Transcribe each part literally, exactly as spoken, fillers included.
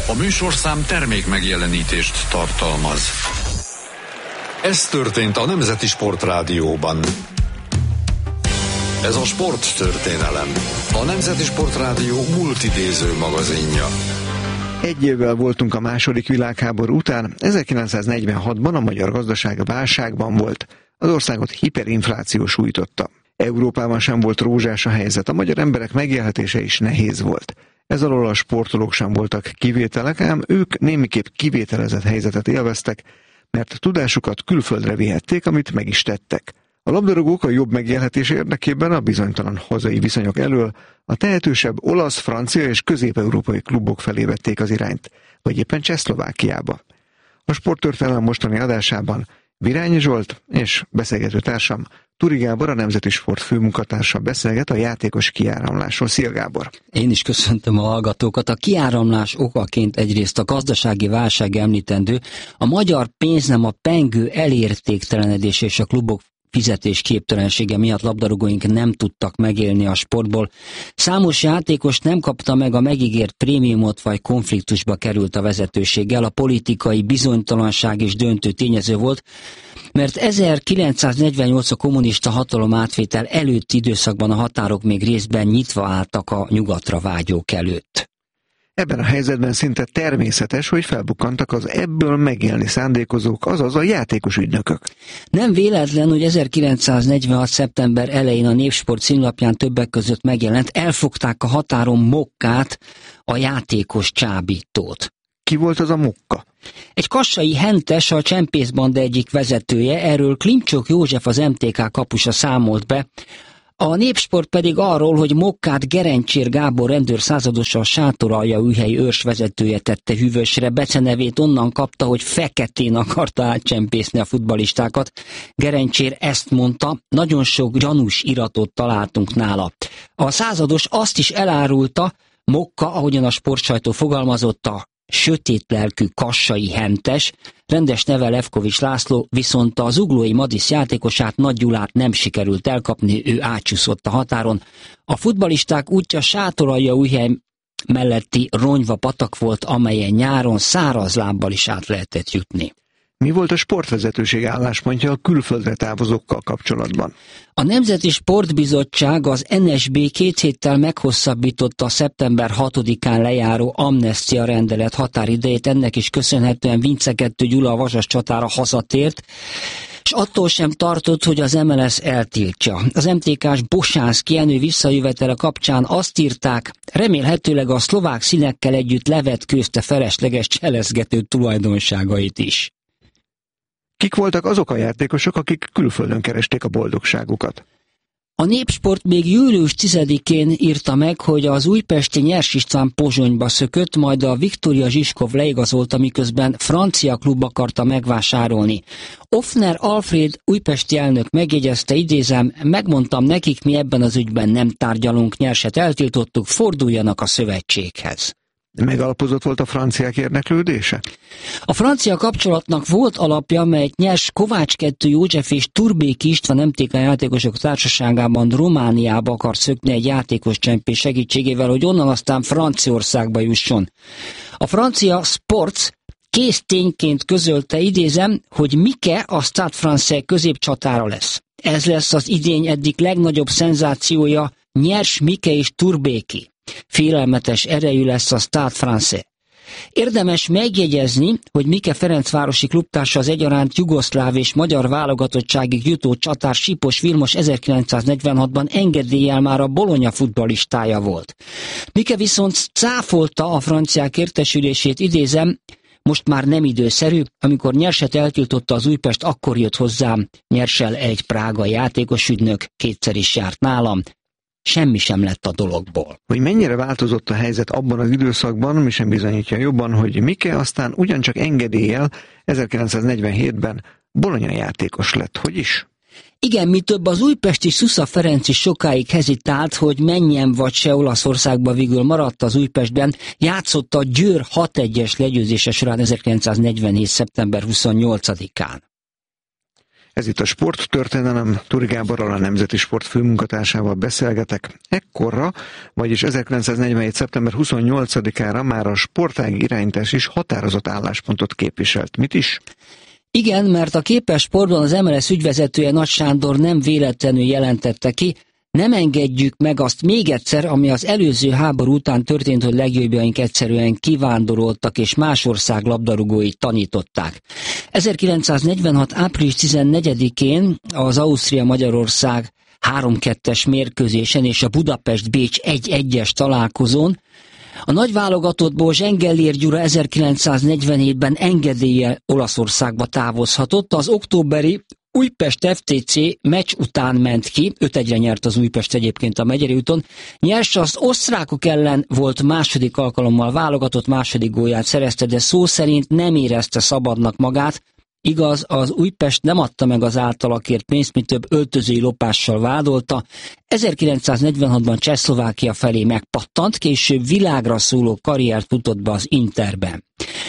A műsorszám termék megjelenítést tartalmaz. Ez történt a Nemzeti Sportrádióban. Ez a sporttörténelem. A Nemzeti Sportrádió multidéző magazinja. Egy évvel voltunk a második világháború után, ezerkilencszáznegyvenhatban a magyar gazdaság válságban volt. Az országot hiperinfláció sújtotta. Európában sem volt rózsás a helyzet, a magyar emberek megélhetése is nehéz volt. Ez alól a sportolók sem voltak kivételek, ám ők némiképp kivételezett helyzetet élveztek, mert tudásukat külföldre vihették, amit meg is tettek. A labdarúgók a jobb megélhetés érdekében a bizonytalan hazai viszonyok elől a tehetősebb olasz, francia és közép-európai klubok felé vették az irányt, vagy éppen Csehszlovákiába. A sporttörténelem mostani adásában Virányi Zsolt és beszélgető társam Turi Gábor, a Nemzeti Sport főmunkatársa beszélget a játékos kiáramlásról. Szia Gábor! Én is köszöntöm a hallgatókat. A kiáramlás okaként egyrészt a gazdasági válság említendő, a magyar pénznem a pengő elértéktelenedés és a klubok fizetésképtelensége miatt labdarúgóink nem tudtak megélni a sportból. Számos játékos nem kapta meg a megígért prémiumot, vagy konfliktusba került a vezetőséggel. A politikai bizonytalanság is döntő tényező volt, mert ezerkilencszáznegyvennyolc a kommunista hatalom átvétel előtti időszakban a határok még részben nyitva álltak a nyugatra vágyók előtt. Ebben a helyzetben szinte természetes, hogy felbukkantak az ebből megélni szándékozók, azaz a játékos ügynökök. Nem véletlen, hogy ezerkilencszáznegyvenhat. szeptember elején a Népsport címlapján többek között megjelent, elfogták a határon Mokkát, a játékos csábítót. Ki volt az a Mokka? Egy kassai hentes, a csempészbanda egyik vezetője, erről Klimcsok József, az em té ká kapusa számolt be. A Népsport pedig arról, hogy Mokkát Gerencsér Gábor rendőr századosa, a Sátoraljaújhelyi őrs vezetője tette hűvösre. Becenevét onnan kapta, hogy feketén akarta átcsempészni a futballistákat. Gerencsér ezt mondta, nagyon sok gyanús iratot találtunk nála. A százados azt is elárulta, Mokka, ahogyan a sportsajtó fogalmazott, a sötét lelkű kassai hentes, rendes neve Levkovics László, viszont az zuglói Madisz játékosát, Nagy Gyulát nem sikerült elkapni, ő átcsúszott a határon. A futballisták útja Sátoraljaújhely melletti Ronyva patak volt, amelyen nyáron száraz lábbal is át lehetett jutni. Mi volt a sportvezetőség álláspontja a külföldre távozókkal kapcsolatban? A Nemzeti Sportbizottság, az en es bé két héttel meghosszabbította a szeptember hatodikán lejáró amnestia rendelet határidejét, ennek is köszönhetően Vince kettő Gyula a Vasas csatára hazatért, és attól sem tartott, hogy az em el es eltiltja. Az em té ká-s Bosánszky Jenő visszajövetele kapcsán azt írták, remélhetőleg a szlovák színekkel együtt levetkőzte felesleges cselezgető tulajdonságait is. Kik voltak azok a játékosok, akik külföldön keresték a boldogságukat? A Népsport még július tizedikén írta meg, hogy az újpesti Nyers István Pozsonyba szökött, majd a Viktória Zsiskov leigazolta, miközben francia klub akarta megvásárolni. Offner Alfred újpesti elnök megjegyezte, idézem, megmondtam nekik, mi ebben az ügyben nem tárgyalunk, Nyerset eltiltottuk, forduljanak a szövetséghez. Megalapozott volt a franciák érdeklődése? A francia kapcsolatnak volt alapja, melyet Nyers Kovács kettő József és Turbéki István em té ká játékosok társaságában Romániába akar szökni egy játékos csempész segítségével, hogy onnan aztán Franciaországba jusson. A francia Sports kész tényként közölte, idézem, hogy Mike a Stade Français középcsatára lesz. Ez lesz az idény eddig legnagyobb szenzációja, Nyers, Mike és Turbéki. Félelmetes erejű lesz a Stade Français. Érdemes megjegyezni, hogy Mike Ferencvárosi klubtársa az egyaránt jugoszláv és magyar válogatottságig jutó csatár Sipos Vilmos ezerkilencszáznegyvenhatban engedéllyel már a Bologna futballistája volt. Mike viszont cáfolta a franciák értesülését, idézem, most már nem időszerű, amikor Nyerset eltiltotta az Újpest, akkor jött hozzám, Nyersel egy prágai játékos ügynök, kétszer is járt nálam, semmi sem lett a dologból. Hogy mennyire változott a helyzet abban az időszakban, mi sem bizonyítja jobban, hogy Mike aztán ugyancsak engedéllyel ezerkilencszáznegyvenhétben Bologna játékos lett. Hogy is? Igen, mi több, az újpesti Szusza Ferenc is sokáig hezitált, hogy menjen vagy se Olaszországba, végül maradt az Újpestben, játszott a Győr hat egyes legyőzése során ezerkilencszáznegyvenhét. szeptember huszonnyolcadikán. Ez itt a Sporttörténelem, Turi Gáborral, a Nemzeti Sport főmunkatársával beszélgetek. Ekkorra, vagyis ezerkilencszáznegyvenhét. szeptember huszonnyolcadikára már a sportági irányítás is határozott álláspontot képviselt. Mit is? Igen, mert a képes sportban az em el es ügyvezetője Nagy Sándor nem véletlenül jelentette ki, nem engedjük meg azt még egyszer, ami az előző háború után történt, hogy legjobbjaink egyszerűen kivándoroltak és más ország labdarúgóit tanították. ezerkilencszáznegyvenhat. április tizennegyedikén az Ausztria-Magyarország három kettes mérkőzésen és a Budapest-Bécs egy egyes találkozón a nagy válogatottból Zsengellér Gyula ezerkilencszáznegyvenhétben engedéllyel Olaszországba távozhatott, az októberi Újpest ef té cé meccs után ment ki, öt egyre nyert az Újpest egyébként a Megyeri úton. Nyers az osztrákok ellen volt második alkalommal válogatott, második gólját szerezte, de szó szerint nem érezte szabadnak magát. Igaz, az Újpest nem adta meg az általakért pénzt, mi több öltözői lopással vádolta. ezerkilencszáznegyvenhatban Csehszlovákia felé megpattant, később világra szóló karriert futott be az Interben.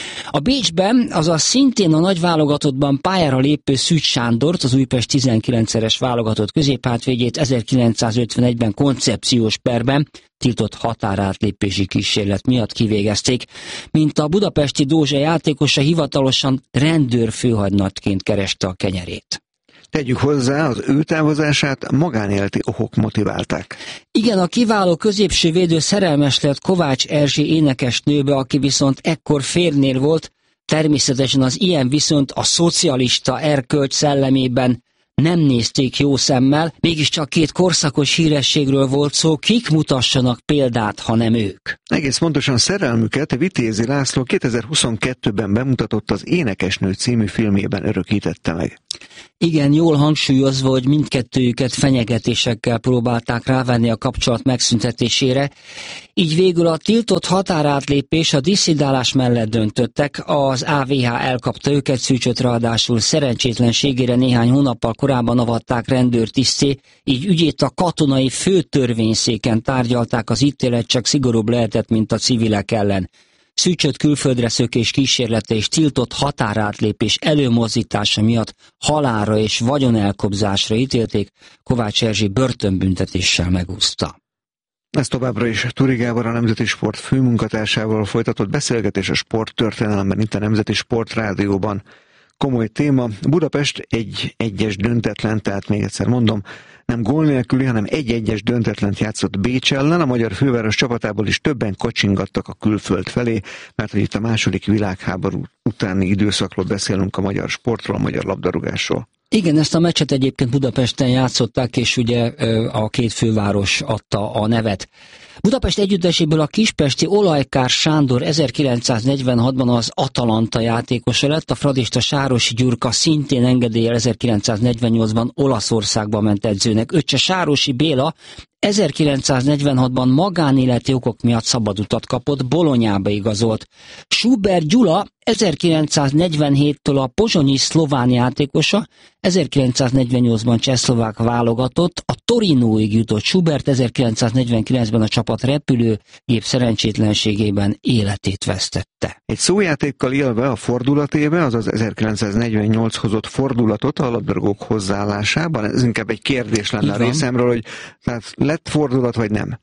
A Bécsben, azaz szintén a nagy válogatottban pályára lépő Szűcs Sándort, az Újpest tizenkilencszeres válogatott középhátvédjét ezerkilencszázötvenegyben koncepciós perben tiltott határátlépési kísérlet miatt kivégezték, mint a budapesti Dózsa játékosa hivatalosan rendőrfőhadnagyként kereste a kenyerét. Tegyük hozzá, az ő távozását magánéleti okok motiválták. Igen, a kiváló középső védő szerelmes lett Kovács Erzsé énekesnőbe, aki viszont ekkor férnél volt, természetesen az ilyen viszont a szocialista erkölcs szellemében nem nézték jó szemmel, mégiscsak két korszakos hírességről volt szó, kik mutassanak példát, ha nem ők. Egész pontosan szerelmüket Vitézi László kétezer-huszonkettőben bemutatott az Énekesnő című filmjében örökítette meg. Igen, jól hangsúlyozva, hogy mindkettőjüket fenyegetésekkel próbálták rávenni a kapcsolat megszüntetésére, így végül a tiltott határátlépés, a disszidálás mellett döntöttek, az á vé há elkapta őket, Szűcsöt ráadásul szerencsétlenségére néhány hónappal korábban avatták rendőrtisztté, így ügyét a katonai főtörvényszéken tárgyalták, az ítélet csak szigorúbb lehetett, mint a civilek ellen. Szűcsöt külföldre szökés kísérlete és tiltott határátlépés előmozdítása miatt halálra és vagyonelkobzásra ítélték, Kovács Erzsé börtönbüntetéssel megúszta. Ez továbbra is Turi Gábor, a Nemzeti Sport főmunkatársával folytatott beszélgetés a Sporttörténelemben, itt a Nemzeti Sport Rádióban. Komoly téma, Budapest egy egyes döntetlen, tehát még egyszer mondom, nem gól nélküli, hanem egy egyes döntetlent játszott Bécs ellen, a magyar főváros csapatából is többen kacsingattak a külföld felé, mert hogy itt a második világháború utáni időszakról beszélünk, a magyar sportról, a magyar labdarúgásról. Igen, ezt a meccset egyébként Budapesten játszották, és ugye a két főváros adta a nevet. Budapest együtteséből a kispesti Olajkár Sándor ezerkilencszáznegyvenhatban az Atalanta játékosa lett, a fradista Sárosi Gyurka szintén engedéllyel ezerkilencszáznegyvennyolcban Olaszországba ment edzőnek. Öccse Sárosi Béla ezerkilencszáznegyvenhatban magánéleti okok miatt szabadutat kapott, Bolonyába igazolt. Schubert Gyula ezerkilencszáznegyvenhéttől a pozsonyi szlován játékosa, ezerkilencszáznegyvennyolcban csehszlovák válogatott, a Torinóig jutott. Schubert ezerkilencszáznegyvenkilencben a csapat repülőgép szerencsétlenségében életét vesztette. Egy szójátékkal élve a fordulatébe, azaz ezerkilencszáznegyvennyolc hozott fordulatot a labdarúgók hozzáállásában, ez inkább egy kérdés lenne a részemről, hogy tehát lett fordulat vagy nem?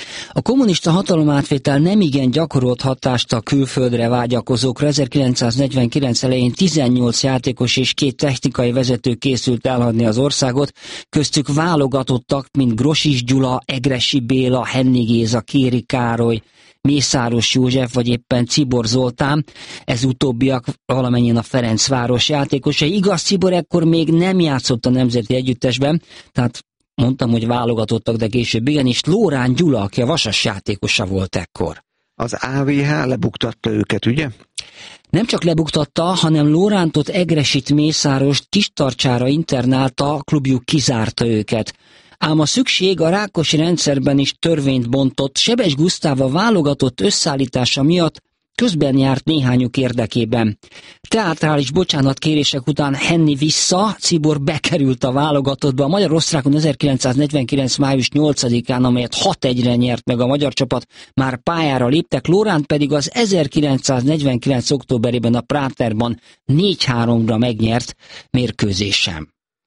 A kommunista hatalomátvétel nemigen gyakorolt hatást a külföldre vágyakozókra. ezerkilencszáznegyvenkilenc elején tizennyolc játékos és két technikai vezető készült elhagyni az országot, köztük válogatottak, mint Grosics Gyula, Egressy Béla, Hennig Géza, Kéri Károly, Mészáros József vagy éppen Czibor Zoltán, ez utóbbiak valamennyien a Ferencváros játékosai. Igaz, Czibor ekkor még nem játszott a nemzeti együttesben, tehát mondtam, hogy válogatottak, de később igen, és Lórán Gyula, aki a Vasas játékosa volt ekkor. Az á vé há lebuktatta őket, ugye? Nem csak lebuktatta, hanem Lórántot, Egresit, Mészárost Kistarcsára internálta, a klubjuk kizárta őket. Ám a szükség a Rákosi rendszerben is törvényt bontott, Sebes Gusztáv a válogatott összeállítása miatt közben járt néhányuk érdekében. Teátrális bocsánatkérések után Henni vissza, Czibor bekerült a válogatottba. A magyar-osztrákon ezerkilencszáznegyvenkilenc. május nyolcadikán, amelyet hat egyre nyert meg a magyar csapat, már pályára léptek, Lóránt pedig az ezerkilencszáznegyvenkilenc. októberében a Práterban négy háromra megnyert mérkőzésem.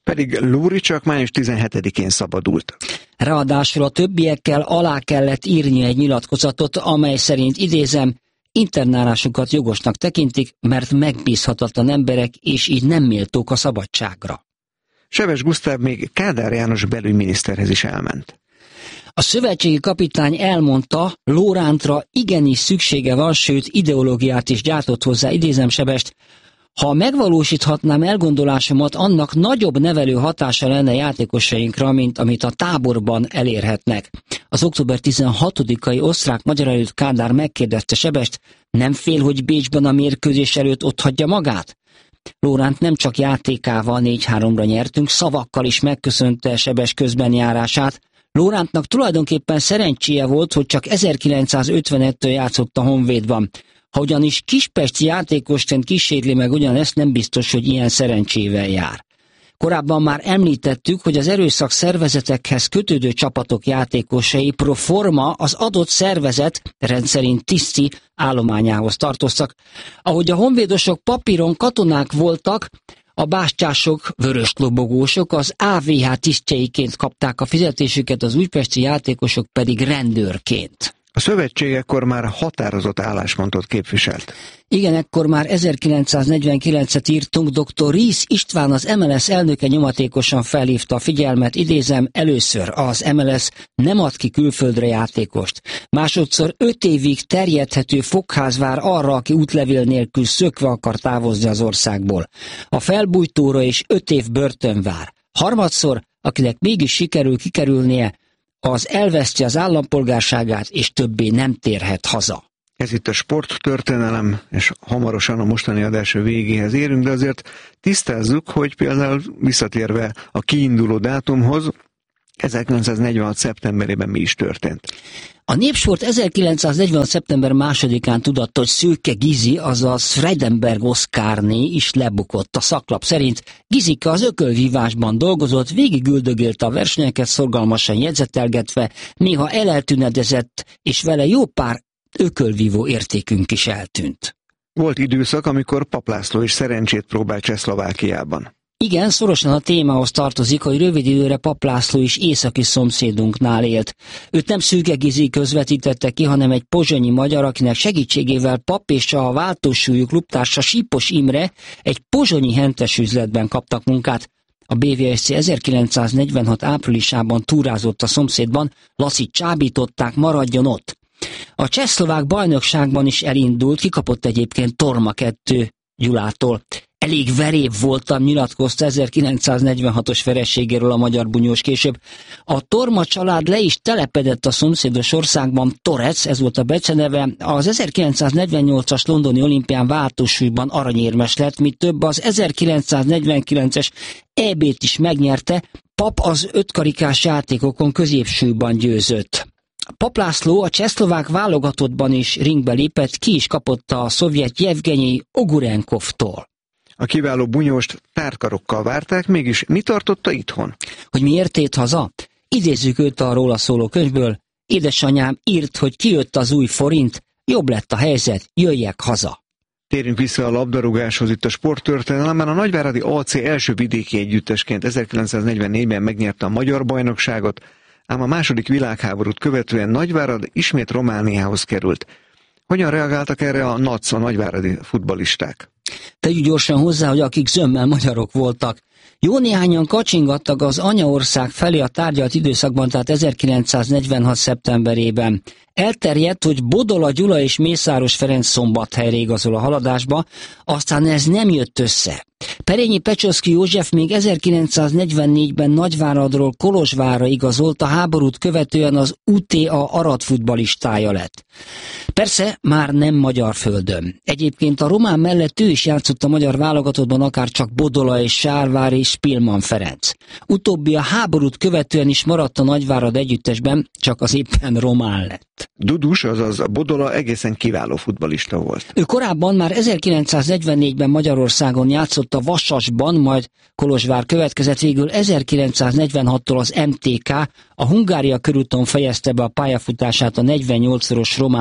Pedig Lóri csak május tizenhetedikén szabadult. Ráadásul a többiekkel alá kellett írni egy nyilatkozatot, amely szerint, idézem, internálásukat jogosnak tekintik, mert megbízhatatlan emberek, és így nem méltók a szabadságra. Seves Gusztáv még Kádár János belügyminiszterhez is elment. A szövetségi kapitány elmondta, Lórántra igenis szüksége van, sőt ideológiát is gyártott hozzá, idézem Sebest, ha megvalósíthatnám elgondolásomat, annak nagyobb nevelő hatása lenne játékosainkra, mint amit a táborban elérhetnek. Az október tizenhatodikai osztrák-magyar előtt Kádár megkérdezte Sebest, nem fél, hogy Bécsben a mérkőzés előtt otthagyja magát? Lóránt nem csak játékával négy háromra nyertünk, szavakkal is megköszönte Sebes közbenjárását. Lórántnak tulajdonképpen szerencséje volt, hogy csak ezerkilencszázötvenettől játszott a Honvédban. Ha ugyanis kispesti játékosként kísérli meg ugyanezt, nem biztos, hogy ilyen szerencsével jár. Korábban már említettük, hogy az erőszak szervezetekhez kötődő csapatok játékosai pro forma az adott szervezet, rendszerint tiszti állományához tartoztak. Ahogy a honvédosok papíron katonák voltak, a bástyások, vöröslobogósok az á vé há tisztjeiként kapták a fizetésüket, az újpesti játékosok pedig rendőrként. A szövetség ekkor már határozott álláspontot képviselt. Igen, ekkor már ezerkilencszáznegyvenkilencet írtunk, doktor Ries István, az em el es elnöke nyomatékosan felhívta a figyelmet, idézem, először az em el es nem ad ki külföldre játékost. Másodszor öt évig terjedhető fogház vár arra, aki útlevél nélkül szökve akar távozni az országból. A felbújtóra is öt év börtön vár. Harmadszor, akinek mégis sikerül kikerülnie, az elveszti az állampolgárságát, és többé nem térhet haza. Ez itt a sporttörténelem, és hamarosan a mostani adás végéhez érünk, de azért tisztázzuk, hogy például visszatérve a kiinduló dátumhoz, ezerkilencszáznegyvenhat. szeptemberében mi is történt. A Népsport ezerkilencszáznegyvenhat. szeptember másodikán tudatta, hogy Szőke Gizi, azaz Freidenberg Oszkárné is lebukott. A szaklap szerint Gizike az ökölvívásban dolgozott, végigüldögélte a versenyeket szorgalmasan jegyzetelgetve, néha eleltűnedezett, és vele jó pár ökölvívó értékünk is eltűnt. Volt időszak, amikor Papp László is szerencsét próbált Csehszlovákiában. Igen, szorosan a témához tartozik, hogy rövid időre Papp László is északi szomszédunknál élt. Őt nem Szőke Gizi közvetítette ki, hanem egy pozsonyi magyar, akinek segítségével Papp és a váltósúlyú klubtársa Sípos Imre egy pozsonyi hentes üzletben kaptak munkát. A bé vé es cé ezerkilencszáznegyvenhat. áprilisában túrázott a szomszédban, Laszit csábították, maradjon ott. A csehszlovák bajnokságban is elindult, kikapott egyébként Torma kettő Gyulától. Elég veréb voltam, nyilatkozta ezerkilencszáznegyvenhatos vereségéről a magyar bunyós később. A Torma család le is telepedett a szomszédos országban, Torec, ez volt a beceneve, az ezerkilencszáznegyvennyolcas londoni olimpián váltósúlyban aranyérmes lett, mi több az ezerkilencszáznegyvenkilences é bét is megnyerte, Papp az ötkarikás játékokon középsúlyban győzött. Papp László a csehszlovák válogatottban is ringbe lépett, ki is kapott a szovjet Jevgenyi Ogurenkovtól. A kiváló bunyóst tárkarokkal várták, mégis mi tartotta itthon? Hogy miért tért haza? Idézzük őt a róla szóló könyvből. Édesanyám írt, hogy kijött az új forint, jobb lett a helyzet, jöjjek haza. Térjünk vissza a labdarúgáshoz itt a sporttörténelemben. A nagyváradi á cé első vidéki együttesként ezerkilencszáznegyvennégyben megnyerte a magyar bajnokságot, ám a második világháborút követően Nagyvárad ismét Romániához került. Hogyan reagáltak erre a NAC, a nagyváradi futballisták? Tegyük gyorsan hozzá, hogy akik zömmel magyarok voltak. Jó néhányan kacsingattak az anyaország felé a tárgyalt időszakban, tehát ezerkilencszáznegyvenhat. szeptemberében. Elterjedt, hogy Bodola Gyula és Mészáros Ferenc Szombathelyre igazol a haladásba, aztán ez nem jött össze. Perényi Pecsoszky József még ezerkilencszáznegyvennégyben Nagyváradról Kolozsvárra igazolt, a háborút követően az u té a Arad futballistája lett. Persze már nem magyar földön. Egyébként a román mellett ő is játszott a magyar válogatottban, akár csak Bodola és Sárvár és Spilman Ferenc. Utóbbi a háborút követően is maradt a Nagyvárad együttesben, csak az éppen román lett. Dudus, azaz Bodola egészen kiváló futballista volt. Ő korábban már ezerkilencszáznegyvennégyben Magyarországon játszott a Vasasban, majd Kolozsvár következett, végül ezerkilencszáznegyvenhattól az em té ká, a Hungária körúton fejezte be a pályafutását a negyvennyolcszoros román és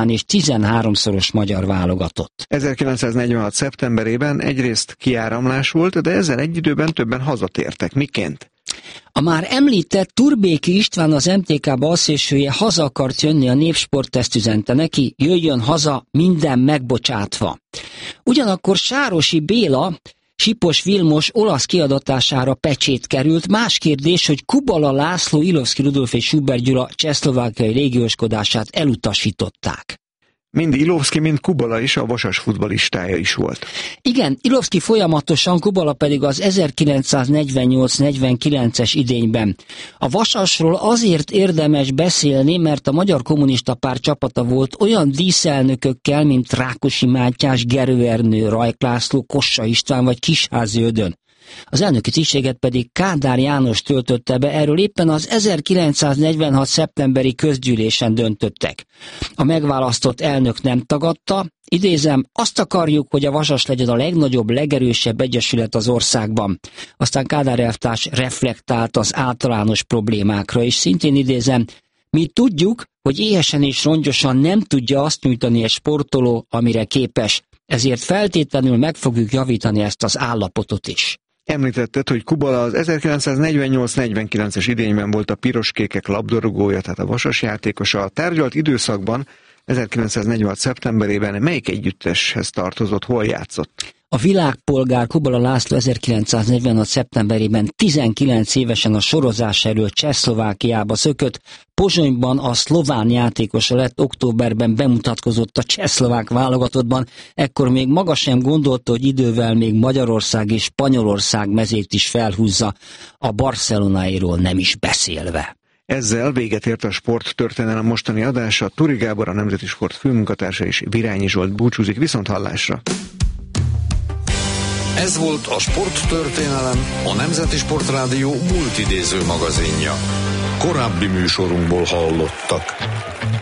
tizenháromszoros magyar válogatott. ezerkilencszáznegyvenhat. szeptemberében egyrészt kiáramlás volt, de ezzel egy időben többen hazatértek. Miként? A már említett Turbéki István, az em té ká balszélsője haza akart jönni a Népsport, ezt üzente neki, jöjjön haza, minden megbocsátva. Ugyanakkor Sárosi Béla, Sipos Vilmos olasz kiadatására pecsét került. Más kérdés, hogy Kubala László, Ilovszki Rudolf és Schubert Gyula csehszlovákiai légióskodását elutasították. Mind Ilovszki, mind Kubala is a Vasas futballistája is volt. Igen, Ilovszki folyamatosan, Kubala pedig az ezerkilencszáznegyvennyolc negyvenkilences idényben. A Vasasról azért érdemes beszélni, mert a Magyar Kommunista Párt csapata volt olyan díszelnökökkel, mint Rákosi Mátyás, Gerő Ernő, Rajk László, Kossa István vagy Kisházy Ödön. Az elnöki tisztséget pedig Kádár János töltötte be, erről éppen az ezerkilencszáznegyvenhat. szeptemberi közgyűlésen döntöttek. A megválasztott elnök nem tagadta, idézem, azt akarjuk, hogy a Vasas legyen a legnagyobb, legerősebb egyesület az országban. Aztán Kádár elvtárs reflektált az általános problémákra, és szintén idézem, mi tudjuk, hogy éhesen és rongyosan nem tudja azt nyújtani egy sportoló, amire képes, ezért feltétlenül meg fogjuk javítani ezt az állapotot is. Említetted, hogy Kubala az ezerkilencszáznegyvennyolc negyvenkilences idényben volt a piros-kékek labdarúgója, tehát a Vasas játékosa. A tárgyalt időszakban ezerkilencszáznegyvenhat. szeptemberében melyik együtteshez tartozott, hol játszott? A világpolgár Kubala László ezerkilencszáznegyvenhat. szeptemberében tizenkilenc évesen a sorozás elől Csehszlovákiába szökött, Pozsonyban a szlován játékosa lett, októberben bemutatkozott a csehszlovák válogatottban, ekkor még maga sem gondolta, hogy idővel még Magyarország és Spanyolország mezét is felhúzza, a barcelonáiról nem is beszélve. Ezzel véget ért a Sporttörténelem mostani adása. Turi Gábor, a Nemzeti Sport főmunkatársa, és Virányi Zsolt búcsúzik, viszont hallásra. Ez volt a Sporttörténelem, a Nemzeti Sportrádió multidéző magazinja. Korábbi műsorunkból hallottak.